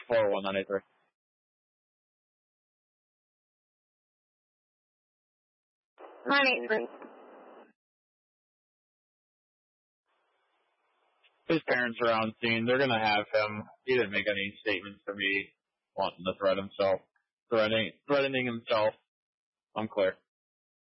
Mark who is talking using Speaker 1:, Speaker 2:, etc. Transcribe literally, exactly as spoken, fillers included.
Speaker 1: four one nine eight three.
Speaker 2: nine eight three.
Speaker 1: His parents are on scene. They're going to have him. He didn't make any statements to me wanting to threat himself. Threatening, threatening himself. I'm clear.